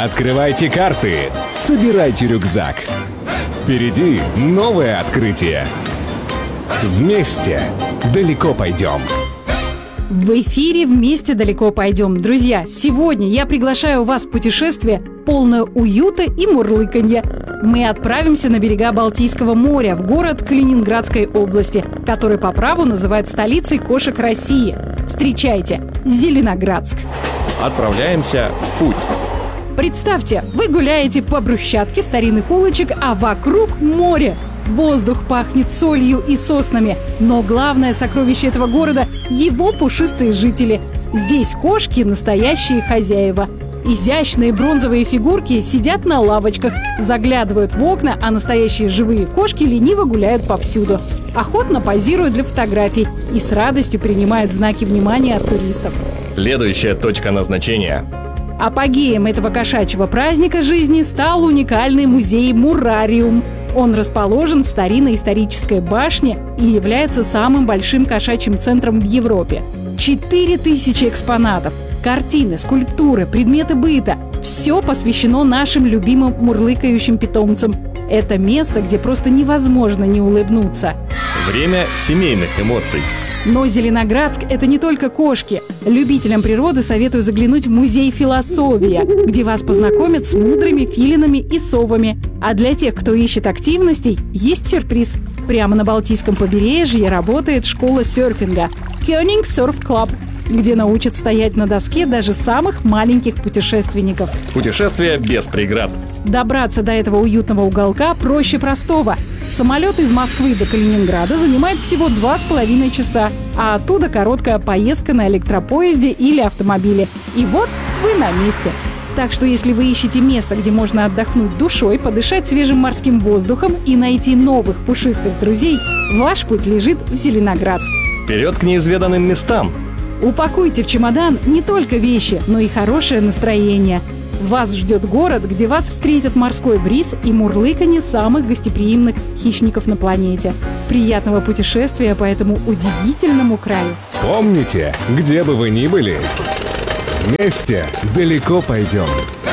Открывайте карты, собирайте рюкзак. Впереди новое открытие. Вместе далеко пойдем. В эфире «Вместе далеко пойдем». Друзья, сегодня я приглашаю вас в путешествие, полное уюта и мурлыканья. Мы отправимся на берега Балтийского моря, в город Калининградской области, который по праву называют столицей кошек России. Встречайте, Зеленоградск. Отправляемся в путь. Представьте, вы гуляете по брусчатке старинных улочек, а вокруг море. Воздух пахнет солью и соснами. Но главное сокровище этого города – его пушистые жители. Здесь кошки – настоящие хозяева. Изящные бронзовые фигурки сидят на лавочках, заглядывают в окна, а настоящие живые кошки лениво гуляют повсюду. Охотно позируют для фотографий и с радостью принимают знаки внимания от туристов. Следующая точка назначения. Апогеем этого кошачьего праздника жизни стал уникальный музей «Мурариум». Он расположен в старинной исторической башне и является самым большим кошачьим центром в Европе. 4000 экспонатов, картины, скульптуры, предметы быта – все посвящено нашим любимым мурлыкающим питомцам. Это место, где просто невозможно не улыбнуться. Время семейных эмоций. Но Зеленоградск – это не только кошки. Любителям природы советую заглянуть в музей «Философия», где вас познакомят с мудрыми филинами и совами. А для тех, кто ищет активностей, есть сюрприз. Прямо на Балтийском побережье работает школа серфинга «König Surf Club», где научат стоять на доске даже самых маленьких путешественников. Путешествие без преград. Добраться до этого уютного уголка проще простого. Самолет из Москвы до Калининграда занимает всего 2,5 часа, а оттуда короткая поездка на электропоезде или автомобиле. И вот вы на месте. Так что если вы ищете место, где можно отдохнуть душой, подышать свежим морским воздухом и найти новых пушистых друзей, ваш путь лежит в Зеленоградск. Вперед к неизведанным местам. Упакуйте в чемодан не только вещи, но и хорошее настроение. Вас ждет город, где вас встретят морской бриз и мурлыканье самых гостеприимных хищников на планете. Приятного путешествия по этому удивительному краю. Помните, где бы вы ни были, вместе далеко пойдем.